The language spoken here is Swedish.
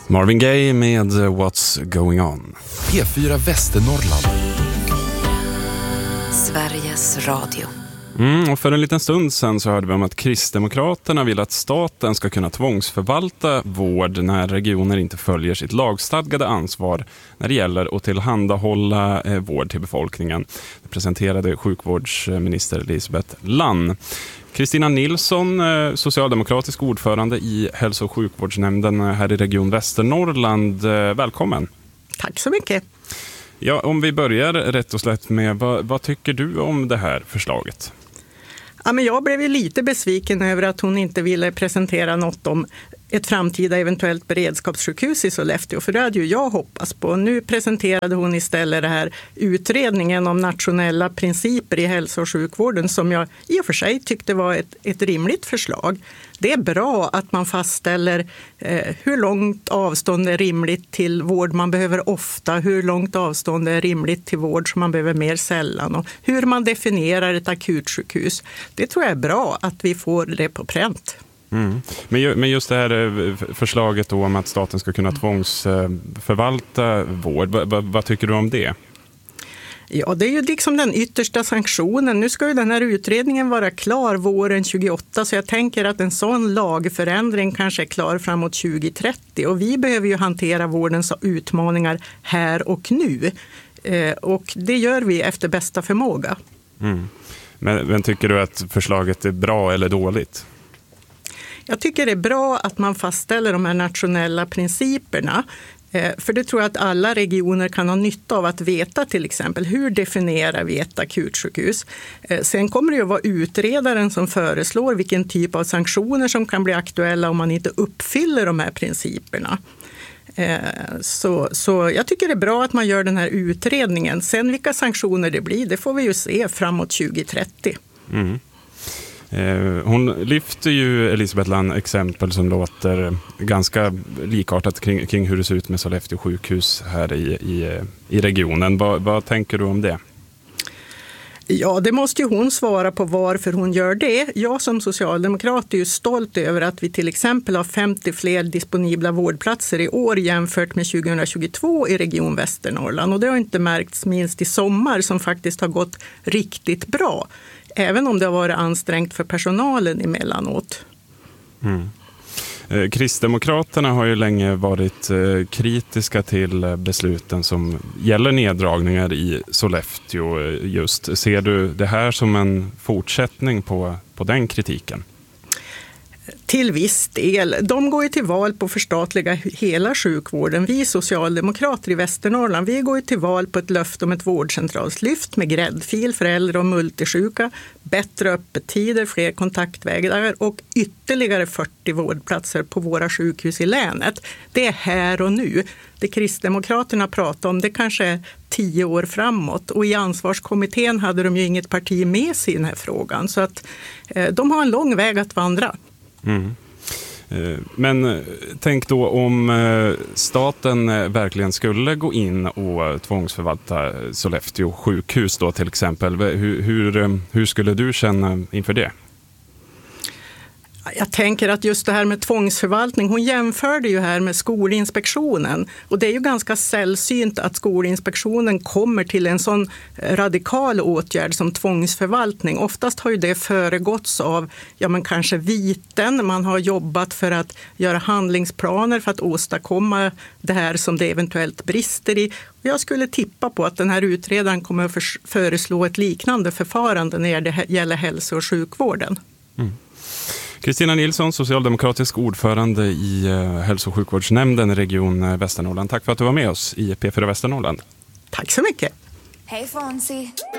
Marvin Gaye med What's Going On. P4 Västernorrland. Sveriges Radio. Och för en liten stund sedan så hörde vi om att Kristdemokraterna vill att staten ska kunna tvångsförvalta vård när regioner inte följer sitt lagstadgade ansvar när det gäller att tillhandahålla vård till befolkningen. Det presenterade sjukvårdsminister Elisabeth Lann. Kristina Nilsson, socialdemokratisk ordförande i hälso- och sjukvårdsnämnden här i Region Västernorrland. Välkommen. Tack så mycket. Ja, om vi börjar rätt och slätt med, vad tycker du om det här förslaget? Ja, men jag blev ju lite besviken över att hon inte ville presentera något om ett framtida eventuellt beredskapssjukhus i Sollefteå, för det hade ju jag hoppats på. Nu presenterade hon istället det här utredningen om nationella principer i hälso- och sjukvården som jag i och för sig tyckte var ett rimligt förslag. Det är bra att man fastställer hur långt avstånd är rimligt till vård man behöver ofta, hur långt avstånd är rimligt till vård som man behöver mer sällan och hur man definierar ett akutsjukhus. Det tror jag är bra att vi får det på pränt. Mm. Men just det här förslaget då om att staten ska kunna tvångsförvalta vård, vad tycker du om det? Ja, det är ju liksom den yttersta sanktionen. Nu ska ju den här utredningen vara klar våren 2028, så jag tänker att en sån lagförändring kanske är klar framåt 2030. Och vi behöver ju hantera vårdens utmaningar här och nu. Och det gör vi efter bästa förmåga. Mm. Men tycker du att förslaget är bra eller dåligt? Jag tycker det är bra att man fastställer de här nationella principerna. För det tror jag att alla regioner kan ha nytta av att veta, till exempel hur definierar vi ett akutsjukhus. Sen kommer det ju att vara utredaren som föreslår vilken typ av sanktioner som kan bli aktuella om man inte uppfyller de här principerna. Så jag tycker det är bra att man gör den här utredningen. Sen vilka sanktioner det blir, det får vi ju se framåt 2030. Mm. Hon lyfter ju, Elisabeth Lann, exempel som låter ganska likartat kring hur det ser ut med Sollefteå sjukhus här i regionen. Vad tänker du om det? Ja, det måste ju hon svara på varför hon gör det. Jag som socialdemokrat är ju stolt över att vi till exempel har 50 fler disponibla vårdplatser i år jämfört med 2022 i Region Västernorrland. Och det har inte märkts minst i sommar som faktiskt har gått riktigt bra. Även om det har varit ansträngt för personalen emellanåt. Mm. Kristdemokraterna har ju länge varit kritiska till besluten som gäller neddragningar i Sollefteå just. Ser du det här som en fortsättning på den kritiken? Till viss del. De går ju till val på att förstatliga hela sjukvården. Vi socialdemokrater i Västernorrland, vi går ju till val på ett löfte om ett vårdcentralslyft med gräddfil för äldre och multisjuka, bättre öppettider, fler kontaktvägar och ytterligare 40 vårdplatser på våra sjukhus i länet. Det är här och nu. Det Kristdemokraterna pratar om, det kanske är 10 år framåt. Och i ansvarskommittén hade de ju inget parti med sig i den här frågan. Så att de har en lång väg att vandra. Mm. Men tänk då om staten verkligen skulle gå in och tvångsförvalta Sollefteå sjukhus då till exempel. Hur skulle du känna inför det? Jag tänker att just det här med tvångsförvaltning, hon jämförde ju här med Skolinspektionen. Och det är ju ganska sällsynt att Skolinspektionen kommer till en sån radikal åtgärd som tvångsförvaltning. Oftast har ju det föregåtts av kanske viten. Man har jobbat för att göra handlingsplaner för att åstadkomma det här som det eventuellt brister i. Jag skulle tippa på att den här utredaren kommer att föreslå ett liknande förfarande när det gäller hälso- och sjukvården. Mm. Kristina Nilsson, socialdemokratisk ordförande i hälso- och sjukvårdsnämnden i Region Västernorrland. Tack för att du var med oss i P4 Västernorrland. Tack så mycket. Hej Fonzie.